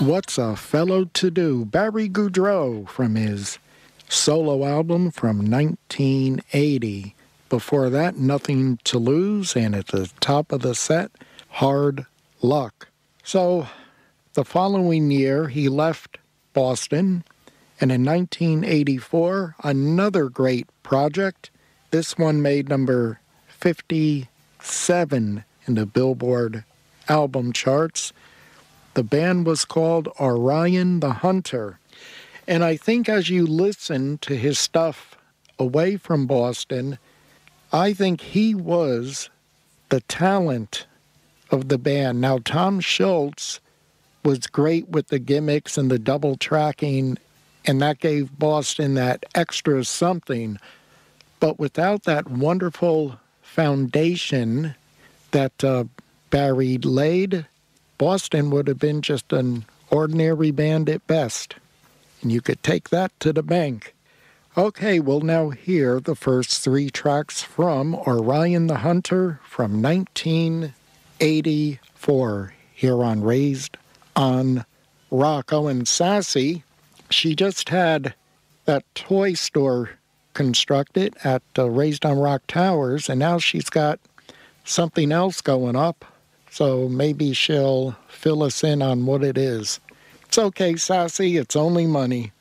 What's a Fellow to Do? Barry Goudreau from his solo album from 1980. Before that, Nothing to Lose, and at the top of the set, Hard Luck. So the following year, he left Boston, and in 1984, another great project. This one made number 57 in the Billboard album charts. The band was called Orion the Hunter. And I think as you listen to his stuff away from Boston, I think he was the talent of the band. Now, Tom Schultz was great with the gimmicks and the double tracking, and that gave Boston that extra something. But without that wonderful foundation that Barry laid, Boston would have been just an ordinary band at best. And you could take that to the bank. Okay, we'll now hear the first three tracks from Orion the Hunter from 1984 here on Raised on Rock. Oh, and Sassy, she just had that toy store constructed at Raised on Rock Towers, and now she's got something else going up. So maybe she'll fill us in on what it is. It's okay, Sassy, it's only money.